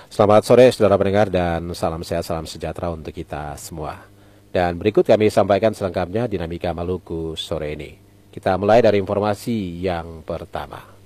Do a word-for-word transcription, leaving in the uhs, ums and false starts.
Selamat sore saudara pendengar dan salam sehat, salam sejahtera untuk kita semua. Dan berikut kami sampaikan selengkapnya dinamika Maluku sore ini. Kita mulai dari informasi yang pertama.